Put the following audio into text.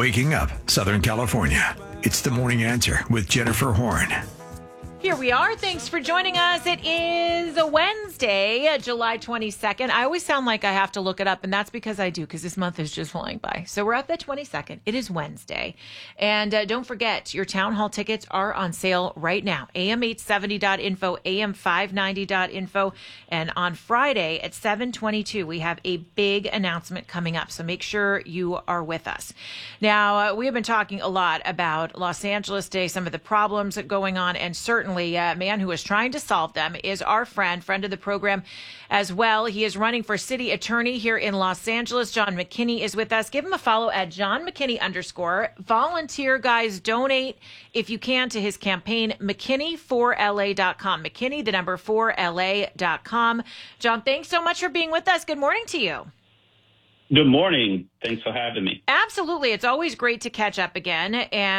Waking up Southern California. It's the Morning Answer with Jennifer Horn. Here we are. Thanks for joining us. It is a Wednesday, July 22nd. I always sound like I have to look it up, and that's because I do, because this month is just flying by. So we're at the 22nd. It is Wednesday. And don't forget, your town hall tickets are on sale right now. am870.info, am590.info. And on Friday at 7:22, we have a big announcement coming up. So make sure you are with us. Now, we have been talking a lot about Los Angeles Day, some of the problems going on, and certainly a man who is trying to solve them is our friend of the program as well. He is running for city attorney here in Los Angeles. John McKinney is with us. Give him a follow at John McKinney _ Volunteer, guys. Donate if you can to his campaign, McKinney4LA.com. McKinney, the number 4LA.com. John, thanks so much for being with us. Good morning to you. Good morning. Thanks for having me. Absolutely. It's always great to catch up again. And